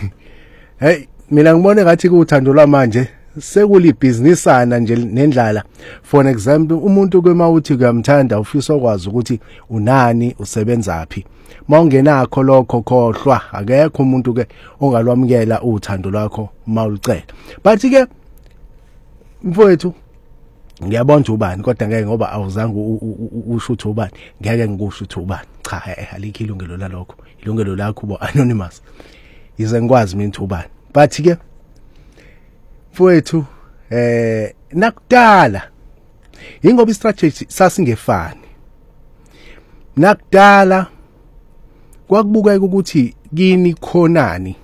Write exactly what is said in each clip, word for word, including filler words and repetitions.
hey mina ngibone ngathi kuthando lwamanje sekulibhizinisana nje nendlala. For example, umuntu kwema uthi kuyamthanda ufisa ukwazi ukuthi unani usebenzaphi. Mawungenakho lokho khohlwa akekho umuntu ke ongalwamukela uthando lwakho mawulicela. But ke mfowethu ngiyabona ubani kodwa ngeke ngoba awuzange usho ukuthi ubani ngeke ngikusho ukuthi ubani. Cha alikho ilungelo lalokho. Ilungelo lakho bo anonymous. Ize ngikwazi mina ukuthi ubani. But ke mfowethu eh nakudala ingoba istrategy sasingefani. Nakudala kwakubukeka ukuthi kini khonani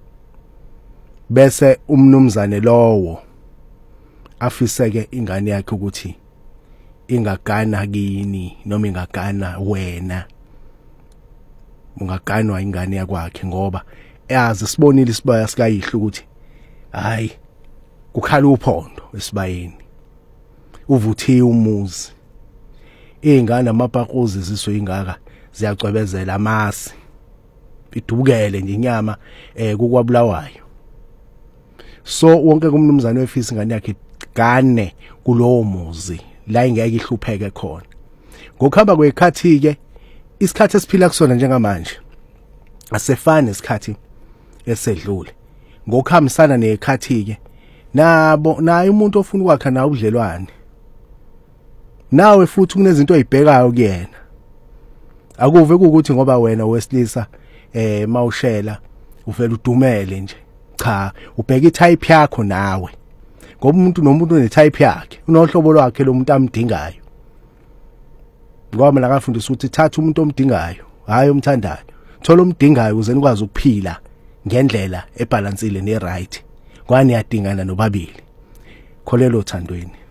bese umnumzane lowo afiseke ingane yakhe ukuthi ingagana kini noma ingagana wena. Ungaganwa ingane yakwakhe ngoba yazi sibonile isibaya sikayihlo ukuthi hayi kukhala uphondo esibayeni uvuthiwe umuzi. Ingane amapakozi ziswe ingaka ziyacwebezela amasi idubukele nje inyama eh kukwabulawayo. So wonke kumnumzane wefisi ingane yakhe gane kulowo muzi la ingeke ihlupheke khona. Ngokuhamba kwekhathi ke isikhathi esiphila kusona njengamanje asefani isikhathi esedlule. Ngokuhambisana nekhathi ke nabo naye umuntu ofuna ukwakha nawe ubudlelwane nawe futhi kunezinto ezibhekayo kuyena. Akuve ukuthi ngoba wena wesilisa eh mawushela uvela udumele nje. Cha, ubheka itype yakho nawe. Ngoba umuntu nomuntu unetype yakhe, unohlobo lwakhe lo muntu amdingayo. Ngoba mina ngafundisa ukuthi thatha umuntu omdingayo, hayi omthandayo. Thola omdingayo uze nikwazi ukuphila ngendlela ebalansile ne right. Kwani yadingana nobabili. Kholelo thandweni.